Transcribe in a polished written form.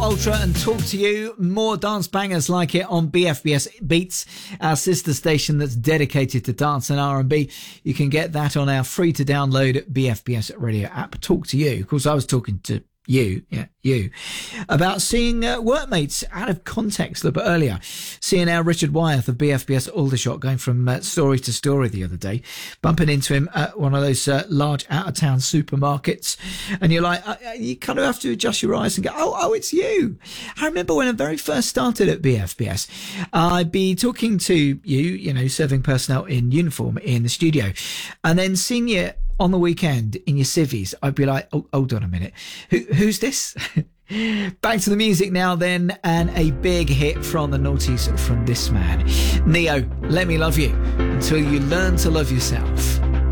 Ultra and Talk to You. More dance bangers like it on BFBS Beats, our sister station that's dedicated to dance and R&B. You can get that on our free to download BFBS radio app. Talk to You. Of course, I was talking to you about seeing workmates out of context a little bit earlier. Seeing our Richard Wyeth of BFBS Aldershot going from story to story the other day, bumping into him at one of those large out of town supermarkets, and you're like, you kind of have to adjust your eyes and go, oh, it's you. I remember when I very first started at BFBS, I'd be talking to you, serving personnel in uniform in the studio, and then seeing you on the weekend in your civvies, I'd be like, oh, hold on a minute. Who's this? Back to the music now then, and a big hit from the Naughties from this man. Neo, Let Me Love You Until You Learn to Love Yourself.